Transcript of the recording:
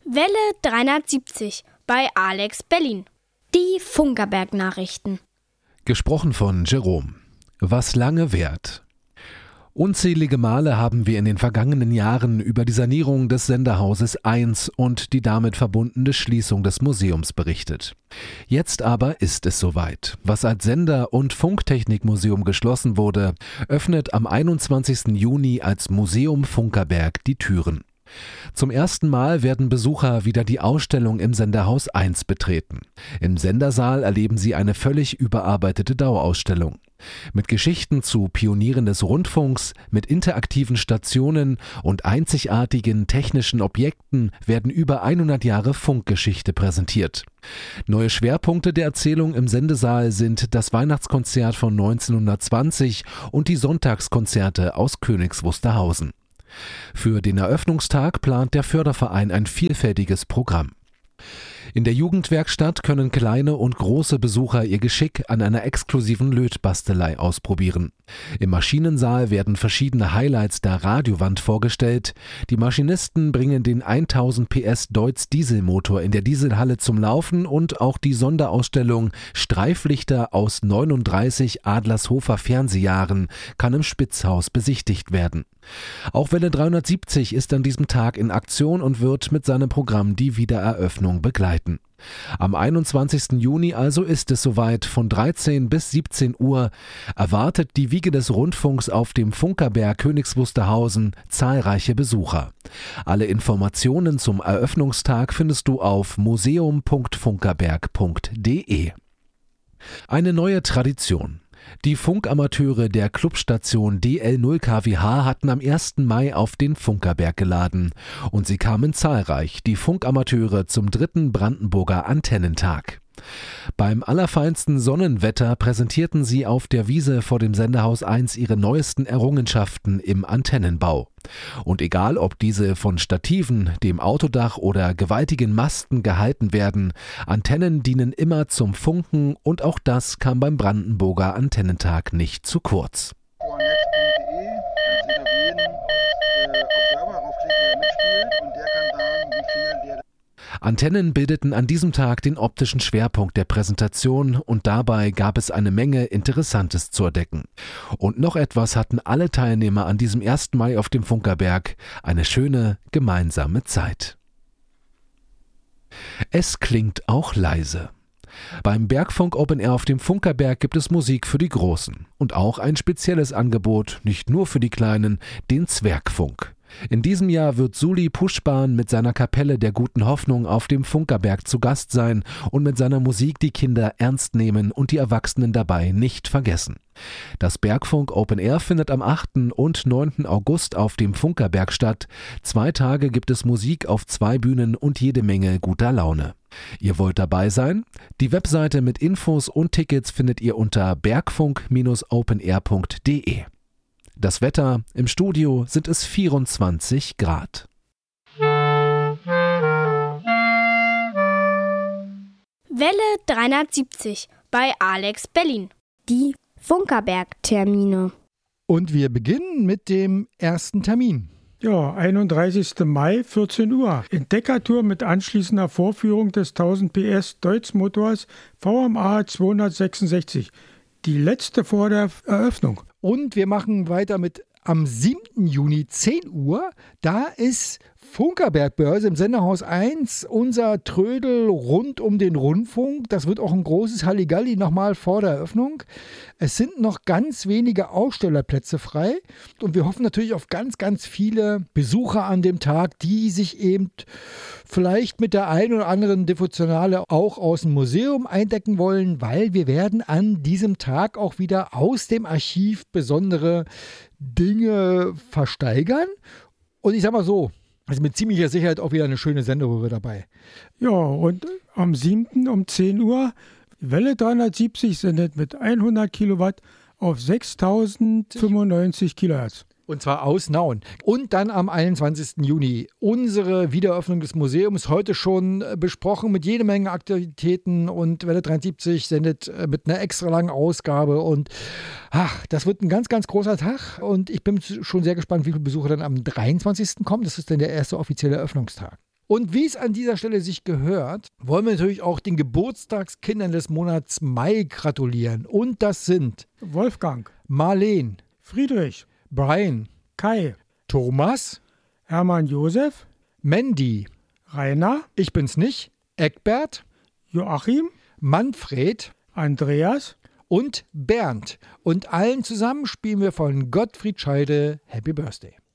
Welle 370 bei Alex Berlin. Die Funkerberg-Nachrichten. Gesprochen von Jerome. Was lange währt. Unzählige Male haben wir in den vergangenen Jahren über die Sanierung des Senderhauses 1 und die damit verbundene Schließung des Museums berichtet. Jetzt aber ist es soweit. Was als Sender- und Funktechnikmuseum geschlossen wurde, öffnet am 21. Juni als Museum Funkerberg die Türen. Zum ersten Mal werden Besucher wieder die Ausstellung im Senderhaus 1 betreten. Im Sendersaal erleben sie eine völlig überarbeitete Dauerausstellung. Mit Geschichten zu Pionieren des Rundfunks, mit interaktiven Stationen und einzigartigen technischen Objekten werden über 100 Jahre Funkgeschichte präsentiert. Neue Schwerpunkte der Erzählung im Sendesaal sind das Weihnachtskonzert von 1920 und die Sonntagskonzerte aus Königs Wusterhausen. Für den Eröffnungstag plant der Förderverein ein vielfältiges Programm. In der Jugendwerkstatt können kleine und große Besucher ihr Geschick an einer exklusiven Lötbastelei ausprobieren. Im Maschinensaal werden verschiedene Highlights der Radiowand vorgestellt. Die Maschinisten bringen den 1000 PS Deutz Dieselmotor in der Dieselhalle zum Laufen und auch die Sonderausstellung Streiflichter aus 39 Adlershofer Fernsehjahren kann im Spitzhaus besichtigt werden. Auch Welle 370 ist an diesem Tag in Aktion und wird mit seinem Programm die Wiedereröffnung begleiten. Am 21. Juni also ist es soweit. Von 13 bis 17 Uhr erwartet die Wiege des Rundfunks auf dem Funkerberg Königs Wusterhausen zahlreiche Besucher. Alle Informationen zum Eröffnungstag findest du auf museum.funkerberg.de. Eine neue Tradition. Die Funkamateure der Clubstation DL0KWH hatten am 1. Mai auf den Funkerberg geladen. Und sie kamen zahlreich, die Funkamateure, zum 3. Brandenburger Antennentag. Beim allerfeinsten Sonnenwetter präsentierten sie auf der Wiese vor dem Senderhaus 1 ihre neuesten Errungenschaften im Antennenbau. Und egal, ob diese von Stativen, dem Autodach oder gewaltigen Masten gehalten werden, Antennen dienen immer zum Funken und auch das kam beim Brandenburger Antennentag nicht zu kurz. Antennen bildeten an diesem Tag den optischen Schwerpunkt der Präsentation und dabei gab es eine Menge Interessantes zu entdecken. Und noch etwas hatten alle Teilnehmer an diesem 1. Mai auf dem Funkerberg: eine schöne gemeinsame Zeit. Es klingt auch leise. Beim Bergfunk Open Air auf dem Funkerberg gibt es Musik für die Großen und auch ein spezielles Angebot, nicht nur für die Kleinen, den Zwergfunk. In diesem Jahr wird Suli Puschban mit seiner Kapelle der Guten Hoffnung auf dem Funkerberg zu Gast sein und mit seiner Musik die Kinder ernst nehmen und die Erwachsenen dabei nicht vergessen. Das Bergfunk Open Air findet am 8. und 9. August auf dem Funkerberg statt. 2 Tage gibt es Musik auf 2 Bühnen und jede Menge guter Laune. Ihr wollt dabei sein? Die Webseite mit Infos und Tickets findet ihr unter bergfunk-openair.de. Das Wetter: im Studio sind es 24 Grad. Welle 370 bei Alex Berlin. Die Funkerberg-Termine. Und wir beginnen mit dem ersten Termin. Ja, 31. Mai, 14 Uhr. Entdeckertour mit anschließender Vorführung des 1000 PS Deutz-Motors VMA 266. Die letzte vor der Eröffnung. Und wir machen weiter mit am 7. Juni, 10 Uhr. Da ist Funkerberg-Börse im Senderhaus 1, unser Trödel rund um den Rundfunk. Das wird auch ein großes Halligalli nochmal vor der Eröffnung. Es sind noch ganz wenige Ausstellerplätze frei und wir hoffen natürlich auf ganz, ganz viele Besucher an dem Tag, die sich eben vielleicht mit der einen oder anderen Devotionale auch aus dem Museum eindecken wollen, weil wir werden an diesem Tag auch wieder aus dem Archiv besondere Dinge versteigern. Und ich sag mal so, also mit ziemlicher Sicherheit auch wieder eine schöne Senderöhre dabei. Ja, und am 7. um 10 Uhr Welle 370 sendet mit 100 Kilowatt auf 6095 Kilohertz. Und zwar aus Nauen. Und dann am 21. Juni unsere Wiedereröffnung des Museums, heute schon besprochen mit jede Menge Aktivitäten, und Welle 73 sendet mit einer extra langen Ausgabe und das wird ein ganz, ganz großer Tag und ich bin schon sehr gespannt, wie viele Besucher dann am 23. kommen. Das ist dann der erste offizielle Eröffnungstag. Und wie es an dieser Stelle sich gehört, wollen wir natürlich auch den Geburtstagskindern des Monats Mai gratulieren. Und das sind Wolfgang, Marleen, Friedrich, Brian, Kai, Thomas, Hermann Josef, Mandy, Rainer, ich bin's nicht, Eckbert, Joachim, Manfred Andreas und Bernd. Und allen zusammen spielen wir von Gottfried Scheide Happy Birthday.